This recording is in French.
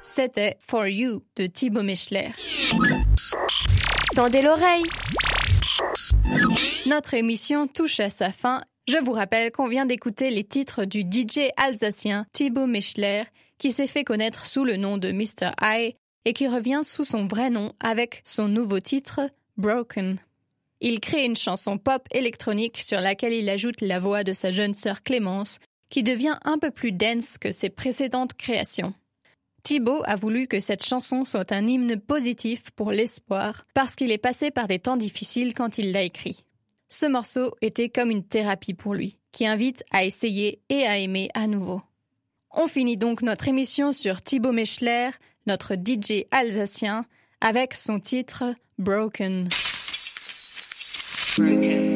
C'était For You de Thibaut Mechler. Tendez l'oreille. Notre émission touche à sa fin. Je vous rappelle qu'on vient d'écouter les titres du DJ alsacien Thibaut Mechler, qui s'est fait connaître sous le nom de Mr. I et qui revient sous son vrai nom avec son nouveau titre Broken. Il crée une chanson pop électronique sur laquelle il ajoute la voix de sa jeune sœur Clémence, qui devient un peu plus dense que ses précédentes créations. Thibaut a voulu que cette chanson soit un hymne positif pour l'espoir, parce qu'il est passé par des temps difficiles quand il l'a écrit. Ce morceau était comme une thérapie pour lui, qui invite à essayer et à aimer à nouveau. On finit donc notre émission sur Thibaut Mechler, notre DJ alsacien, avec son titre Broken. Broken.